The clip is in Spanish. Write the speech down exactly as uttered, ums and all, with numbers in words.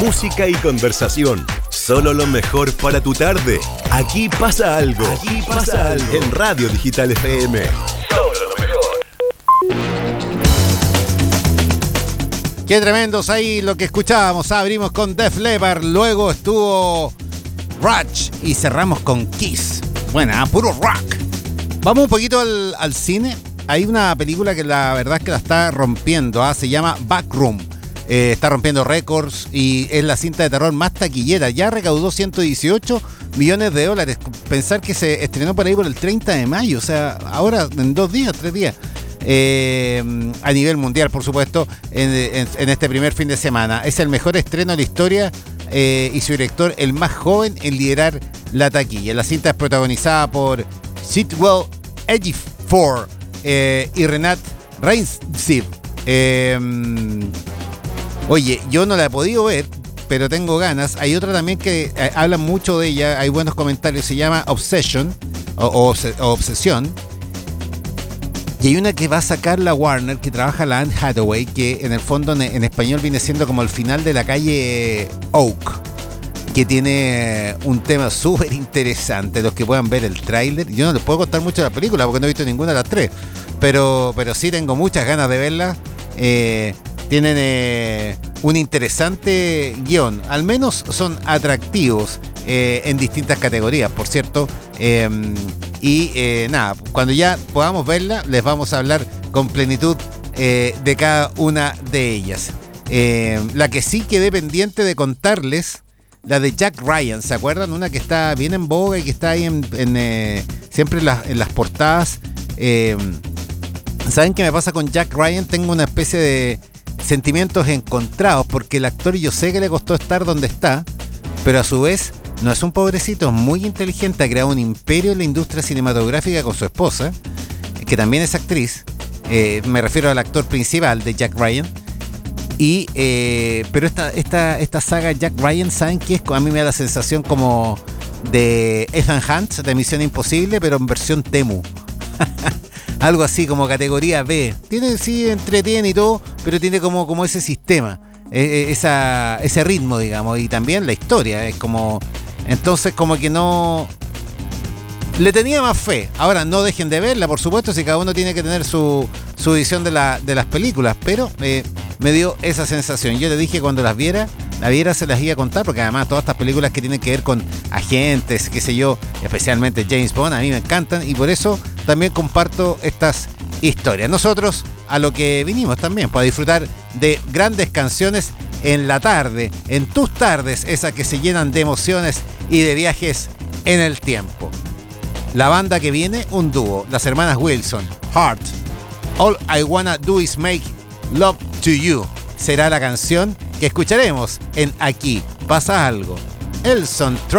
música y conversación. Solo lo mejor para tu tarde. Aquí pasa algo. Aquí pasa algo. En Radio Digital F M. Solo lo mejor. Qué tremendos ahí lo que escuchábamos. Abrimos con Def Leppard, luego estuvo Rush y cerramos con Kiss. Buena, puro rock. Vamos un poquito al, al cine. Hay una película que la verdad es que la está rompiendo, ¿eh? Se llama Backroom. Eh, está rompiendo récords y es la cinta de terror más taquillera. Ya recaudó ciento dieciocho millones de dólares. Pensar que se estrenó por ahí por el treinta de mayo. O sea, ahora en dos días, tres días. Eh, a nivel mundial, por supuesto, en, en, en este primer fin de semana. Es el mejor estreno de la historia eh, y su director, el más joven en liderar la taquilla. La cinta es protagonizada por Sitwell Ejiofor eh, y Renat Reinsve. Eh, oye, yo no la he podido ver, pero tengo ganas. Hay otra también que eh, hablan mucho de ella, hay buenos comentarios, se llama Obsession o, o, o Obsesión. Y hay una que va a sacar la Warner, que trabaja la Anne Hathaway, que en el fondo en, en español viene siendo como el final de la calle Oak, que tiene un tema súper interesante. Los que puedan ver el tráiler, yo no les puedo contar mucho de la película porque no he visto ninguna de las tres, pero, pero sí tengo muchas ganas de verla. Eh, tienen eh, un interesante guión, al menos son atractivos eh, en distintas categorías, por cierto. Eh, y eh, nada, cuando ya podamos verla, les vamos a hablar con plenitud eh, de cada una de ellas. Eh, la que sí quedé pendiente de contarles, la de Jack Ryan, ¿se acuerdan? Una que está bien en boga y que está ahí en, en, eh, siempre en, la, en las portadas. Eh, ¿Saben qué me pasa con Jack Ryan? Tengo una especie de sentimientos encontrados, porque el actor yo sé que le costó estar donde está, pero a su vez no es un pobrecito, es muy inteligente, ha creado un imperio en la industria cinematográfica con su esposa, que también es actriz. Eh, me refiero al actor principal de Jack Ryan. Y, eh, pero esta, esta, esta saga Jack Ryan, ¿saben qué es? A mí me da la sensación como de Ethan Hunt, de Misión Imposible, pero en versión Temu. Algo así, como categoría B. Tiene, sí, entretiene y todo, pero tiene como, como ese sistema, eh, esa, ese ritmo, digamos, y también la historia. Es como, entonces como que no... Le tenía más fe. Ahora no dejen de verla, por supuesto, si cada uno tiene que tener su, su visión de, la, de las películas, pero eh, me dio esa sensación. Yo le dije cuando las viera, la viera se las iba a contar, porque además todas estas películas que tienen que ver con agentes, qué sé yo, especialmente James Bond, a mí me encantan, y por eso también comparto estas historias. Nosotros a lo que vinimos también, para disfrutar de grandes canciones en la tarde, en tus tardes, esas que se llenan de emociones y de viajes en el tiempo. La banda que viene, un dúo, las hermanas Wilson, Heart. All I Wanna Do Is Make Love to You será la canción que escucharemos en Aquí Pasa Algo. Elson